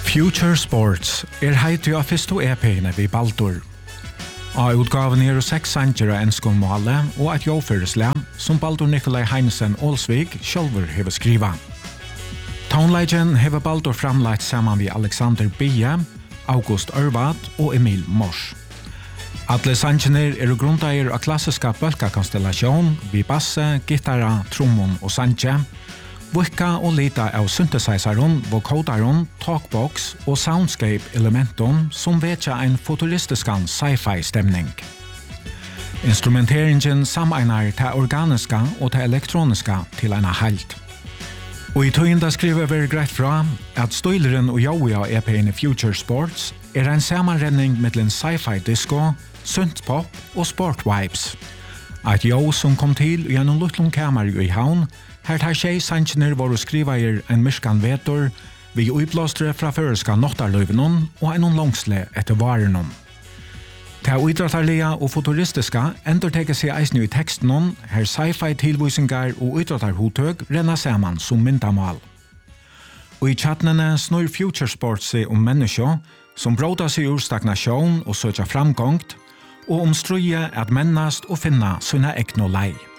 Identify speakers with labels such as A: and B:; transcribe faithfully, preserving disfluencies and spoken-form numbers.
A: Future Sports er heiti av fyrst og E P-ene vi Baldur. Av utgaven er seks sanger av enskån måle og et jåføresle som Baldur Nikolai Heinesen Olsvik sjølver hever skriva. Townlegend hever Baldur framlagt saman vi Alexander Bie, August Ørvad og Emil Mors. Alle sangener er grundeier av klassiska bølkakonstellasjon vi basse, gitarra, trommon og sange, Vukka og lita av synthesizeron, vocoderon, talkbox og soundscape-elementon som vetja en futuristiskan sci-fi stemning. Instrumenteringen sameinar til organiska og til elektroniska til en halt. Og i tøynda skriver vi greit fra at støyleren og jaui av E P-en Future Sports er en samanrenning mellom sci-fi disco, synthpop og sport vibes. Et jau som kom til gjennom luttlom kamer i havn, her tar tjei sangener var å skriva er en myrskan vetor, vi uiblåstre fra føreska nottarløyvenon og en langsle etter varenon. Ta uitrattarlega og futuristiska endurteker seg eisne i tekstenon, her sci-fi tilvysingar og uitrattarhotøg renna saman som myndamal. Og i chatnene snur Future Sports seg om menneskje som bråda seg ur stagnasjon og søtja framgångt, og om strøye at mennast og finna sina ekno lei.